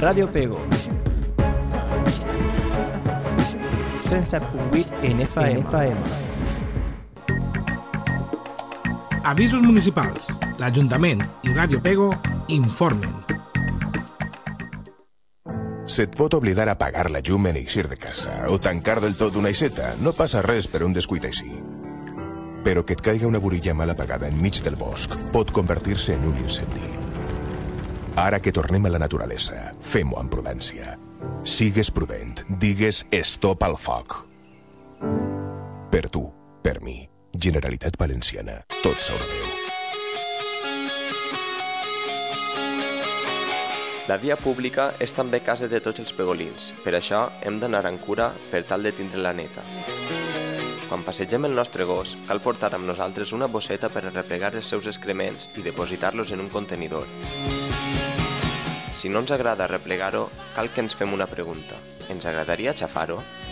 Radio Pego 107.8 en FM. Avisos municipals. L'Ajuntament i Ràdio Pego informen. Se't pot oblidar apagar la llum en eixir de casa o tancar del tot una aixeta. No passa res per un descuit així. Però que et caiga una burilla mal apagada enmig del bosc pot convertir-se en un incendi. Ara que tornem a la naturalesa, fem-ho amb prudència. Sigues prudent, digues stop al foc. Per tu, per mi, Generalitat Valenciana, tots a una veu. La via pública és també casa de tots els pegolins, per això hem d'anar amb cura per tal de tindre-la neta. Quan passegem el nostre gos, cal portar amb nosaltres una bosseta per a replegar els seus excrements i depositar-los en un contenidor. Si no ens agrada replegar-ho, cal que ens fem una pregunta. Ens agradaria xafar-ho?